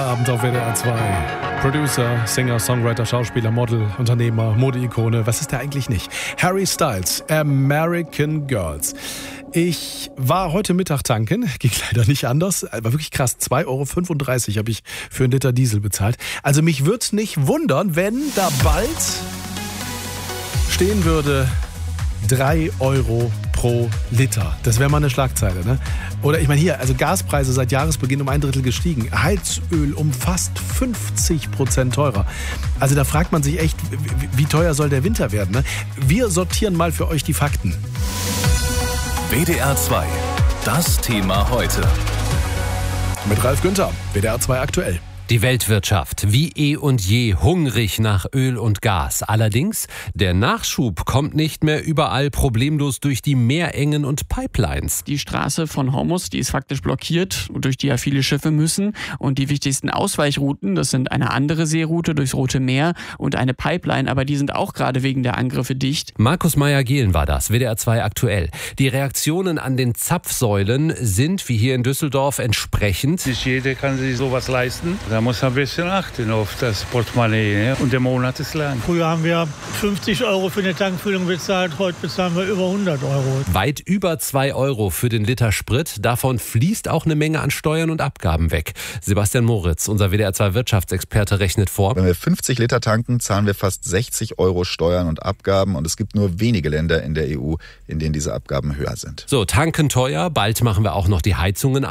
Abend auf WDR 2. Producer, Singer, Songwriter, Schauspieler, Model, Unternehmer, Modeikone. Was ist der eigentlich nicht? Harry Styles, American Girls. Ich war heute Mittag tanken, ging leider nicht anders. War wirklich krass, 2,35 € habe ich für einen Liter Diesel bezahlt. Also mich würde es nicht wundern, wenn da bald stehen würde 3 € pro Liter. Das wäre mal eine Schlagzeile, ne? Oder ich meine hier, also Gaspreise seit Jahresbeginn um 1/3 gestiegen. Heizöl um fast 50% teurer. Also da fragt man sich echt, wie teuer soll der Winter werden, ne? Wir sortieren mal für euch die Fakten. WDR 2, das Thema heute. Mit Ralf Günther, WDR 2 aktuell. Die Weltwirtschaft wie eh und je hungrig nach Öl und Gas. Allerdings, der Nachschub kommt nicht mehr überall problemlos durch die Meerengen und Pipelines. Die Straße von Hormuz, die ist faktisch blockiert, durch die ja viele Schiffe müssen. Und die wichtigsten Ausweichrouten, das sind eine andere Seeroute durchs Rote Meer und eine Pipeline, aber die sind auch gerade wegen der Angriffe dicht. Markus Meyer-Gehlen war das, WDR 2 aktuell. Die Reaktionen an den Zapfsäulen sind, wie hier in Düsseldorf, entsprechend. Nicht jeder kann sich sowas leisten. Da muss man ein bisschen achten auf das Portemonnaie. Und der Monat ist lang. Früher haben wir 50 € für eine Tankfüllung bezahlt, heute bezahlen wir über 100 €. Weit über 2 € für den Liter Sprit. Davon fließt auch eine Menge an Steuern und Abgaben weg. Sebastian Moritz, unser WDR 2 Wirtschaftsexperte, rechnet vor. Wenn wir 50 Liter tanken, zahlen wir fast 60 € Steuern und Abgaben. Und es gibt nur wenige Länder in der EU, in denen diese Abgaben höher sind. So, tanken teuer. Bald machen wir auch noch die Heizungen